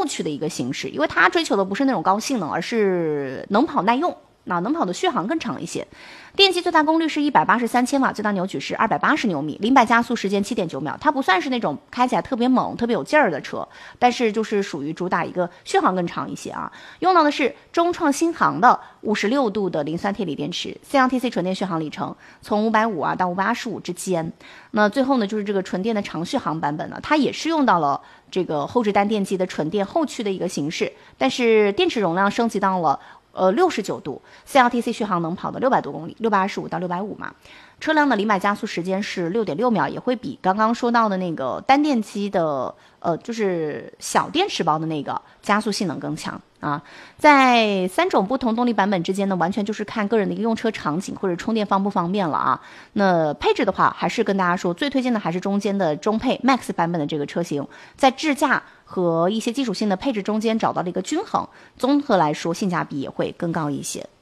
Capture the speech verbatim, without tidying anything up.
后驱的一个形式，因为它追求的不是那种高性能，而是能跑耐用，那能跑的续航更长一些。电机最大功率是一百八十三千瓦，最大扭矩是二百八十牛米，零百加速时间七点九秒。它不算是那种开起来特别猛、特别有劲儿的车，但是就是属于主打一个续航更长一些啊。用到的是中创新航的五十六度的磷酸铁锂电池 ，C L T C 纯电续航里程从五百五啊到五百二十五之间。那最后呢，就是这个纯电的长续航版本呢，它也是用到了这个后置单电机的纯电后驱的一个形式，但是电池容量升级到了呃，六十九度 ，C L T C 续航能跑到六百多公里，六百二十五到六百五嘛。车辆的零百加速时间是六点六秒，也会比刚刚说到的那个单电机的，呃，就是小电池包的那个加速性能更强啊。在三种不同动力版本之间呢，完全就是看个人的一个用车场景或者充电方不方便了啊。那配置的话，还是跟大家说，最推荐的还是中间的中配 Max 版本的这个车型，在智驾和一些基础性的配置中间找到了一个均衡，综合来说性价比也会更高一些。